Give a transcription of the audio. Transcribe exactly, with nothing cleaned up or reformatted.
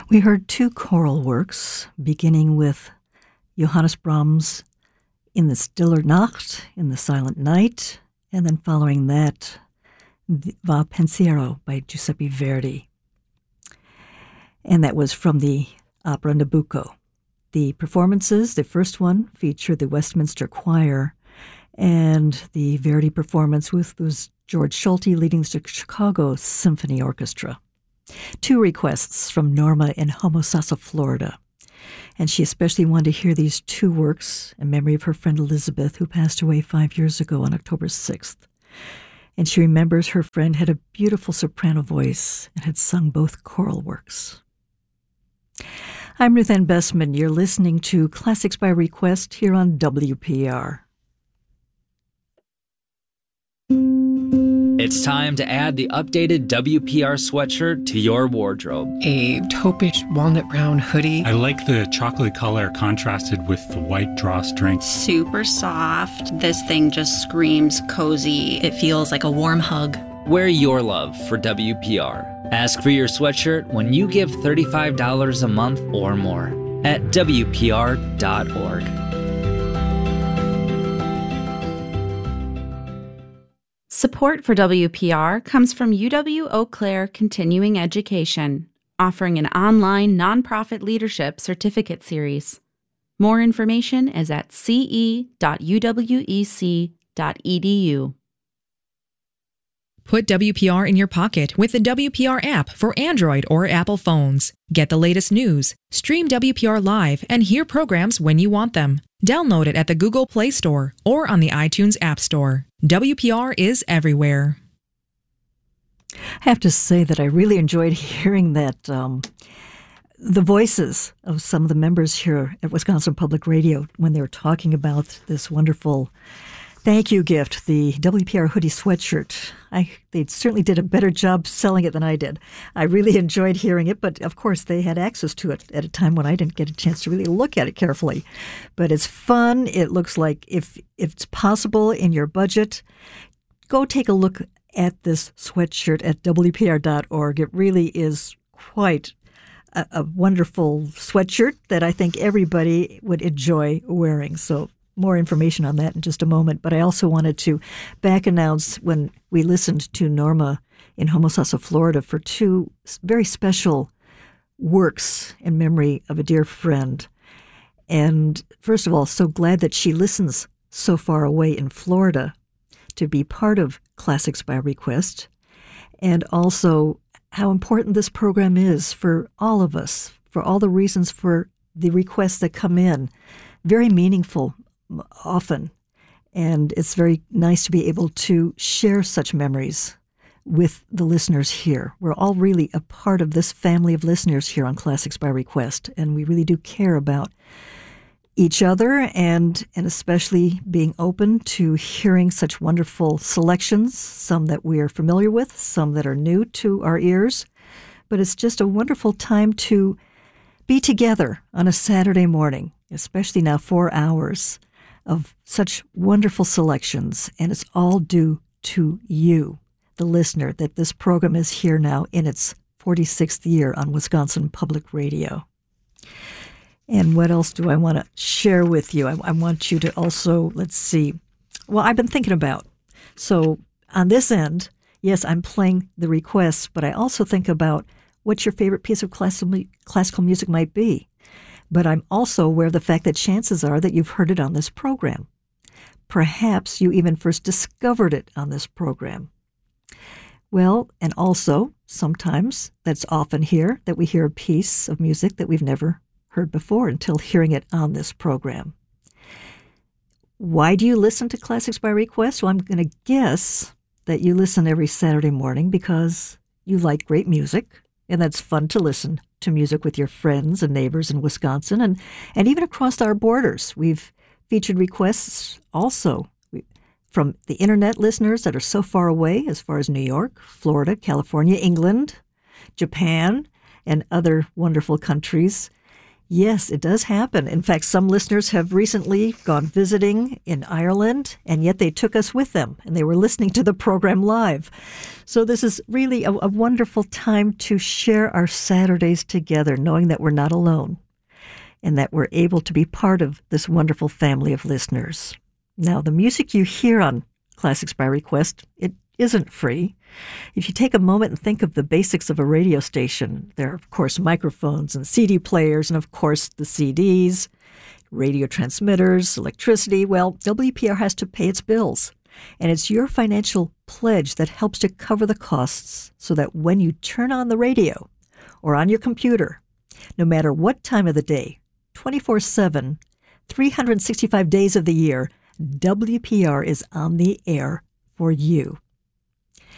We heard two choral works, beginning with Johannes Brahms in the Stille Nacht, in the Silent Night, and then following that, Va Pensiero by Giuseppe Verdi. And that was from the opera Nabucco. The performances, the first one featured the Westminster Choir, and the Verdi performance with was George Schulte leading the Chicago Symphony Orchestra. Two requests from Norma in Homosassa, Florida. And she especially wanted to hear these two works in memory of her friend Elizabeth, who passed away five years ago on October sixth. And she remembers her friend had a beautiful soprano voice and had sung both choral works. I'm Ruth Ann Bessman. You're listening to Classics by Request here on W P R. It's time to add the updated W P R sweatshirt to your wardrobe. A taupish walnut brown hoodie. I like the chocolate color contrasted with the white drawstring. Super soft. This thing just screams cozy. It feels like a warm hug. Wear your love for W P R. Ask for your sweatshirt when you give thirty-five dollars a month or more at W P R dot org. Support for W P R comes from U W Eau Claire Continuing Education, offering an online nonprofit leadership certificate series. More information is at c e dot u w e c dot e d u. Put W P R in your pocket with the W P R app for Android or Apple phones. Get the latest news, stream W P R live, and hear programs when you want them. Download it at the Google Play Store or on the iTunes App Store. W P R is everywhere. I have to say that I really enjoyed hearing that um, the voices of some of the members here at Wisconsin Public Radio when they were talking about this wonderful thank you gift, the W P R hoodie sweatshirt. I, they certainly did a better job selling it than I did. I really enjoyed hearing it, but of course they had access to it at a time when I didn't get a chance to really look at it carefully. But it's fun. It looks like if, if it's possible in your budget, go take a look at this sweatshirt at W P R dot org. It really is quite a, a wonderful sweatshirt that I think everybody would enjoy wearing. So more information on that in just a moment. But I also wanted to back announce when we listened to Norma in Homosassa, Florida, for two very special works in memory of a dear friend. And first of all, so glad that she listens so far away in Florida to be part of Classics by Request, and also how important this program is for all of us, for all the reasons for the requests that come in. Very meaningful often, and it's very nice to be able to share such memories with the listeners here. We're all really a part of this family of listeners here on Classics by Request, and we really do care about each other and and especially being open to hearing such wonderful selections, some that we are familiar with, some that are new to our ears. But it's just a wonderful time to be together on a Saturday morning, especially now four hours of such wonderful selections, and it's all due to you, the listener, that this program is here now in its forty-sixth year on Wisconsin Public Radio. And what else do I want to share with you? I, I want you to also, let's see, well, I've been thinking about, so on this end, yes, I'm playing the requests, but I also think about what your favorite piece of classical, classical music might be. But I'm also aware of the fact that chances are that you've heard it on this program. Perhaps you even first discovered it on this program. Well, and also, sometimes, that's often here, that we hear a piece of music that we've never heard before until hearing it on this program. Why do you listen to Classics by Request? Well, I'm going to guess that you listen every Saturday morning because you like great music, and that's fun to listen to music with your friends and neighbors in Wisconsin, and, and even across our borders. We've featured requests also from the internet listeners that are so far away, as far as New York, Florida, California, England, Japan, and other wonderful countries. Yes, it does happen. In fact, some listeners have recently gone visiting in Ireland, and yet they took us with them, and they were listening to the program live. So this is really a, a wonderful time to share our Saturdays together, knowing that we're not alone and that we're able to be part of this wonderful family of listeners. Now, the music you hear on Classics by Request, it isn't free. If you take a moment and think of the basics of a radio station, there are, of course, microphones and C D players and, of course, the C Ds, radio transmitters, electricity. Well, W P R has to pay its bills. And it's your financial pledge that helps to cover the costs so that when you turn on the radio or on your computer, no matter what time of the day, twenty-four seven, three hundred sixty-five days of the year, W P R is on the air for you.